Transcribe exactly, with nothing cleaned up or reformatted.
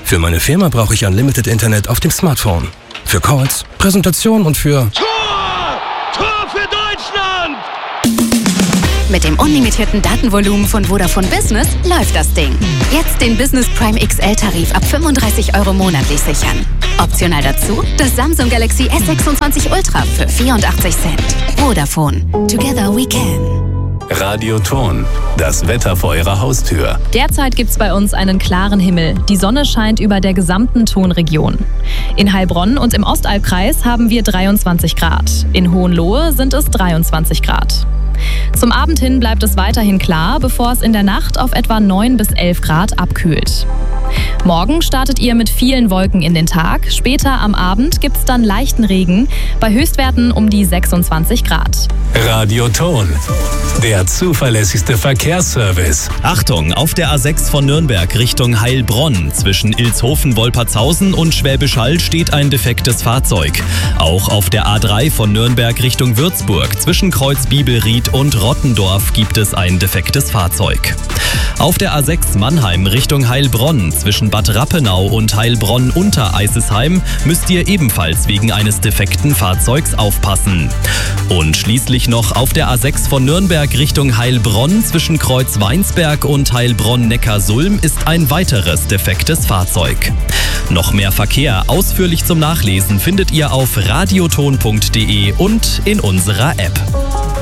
Für meine Firma brauche ich Unlimited Internet auf dem Smartphone. Für Calls, Präsentationen und für... Tor! Tor für Deutschland! Mit dem unlimitierten Datenvolumen von Vodafone Business läuft das Ding. Jetzt den Business Prime X L-Tarif ab fünfunddreißig Euro monatlich sichern. Optional dazu das Samsung Galaxy S sechsundzwanzig Ultra für vierundachtzig Cent. Vodafone. Together we can. Radio Ton, das Wetter vor Ihrer Haustür. Derzeit gibt es bei uns einen klaren Himmel. Die Sonne scheint über der gesamten Tonregion. In Heilbronn und im Ostalbkreis haben wir dreiundzwanzig Grad. In Hohenlohe sind es dreiundzwanzig Grad. Zum Abend hin bleibt es weiterhin klar, bevor es in der Nacht auf etwa neun bis elf Grad abkühlt. Morgen startet ihr mit vielen Wolken in den Tag. Später am Abend gibt es dann leichten Regen, bei Höchstwerten um die sechsundzwanzig Grad. Radio Ton, der zuverlässigste Verkehrsservice. Achtung, auf der A sechs von Nürnberg Richtung Heilbronn zwischen Ilshofen-Wolpertshausen und Schwäbisch Hall steht ein defektes Fahrzeug. Auch auf der A drei von Nürnberg Richtung Würzburg zwischen Kreuz Bibelried und Rottendorf gibt es ein defektes Fahrzeug. Auf der A sechs Mannheim Richtung Heilbronn zwischen Bad Rappenau und Heilbronn-Untereisesheim müsst ihr ebenfalls wegen eines defekten Fahrzeugs aufpassen. Und schließlich noch auf der A sechs von Nürnberg Richtung Heilbronn zwischen Kreuz Weinsberg und Heilbronn-Neckarsulm ist ein weiteres defektes Fahrzeug. Noch mehr Verkehr ausführlich zum Nachlesen findet ihr auf radioton punkt de und in unserer App.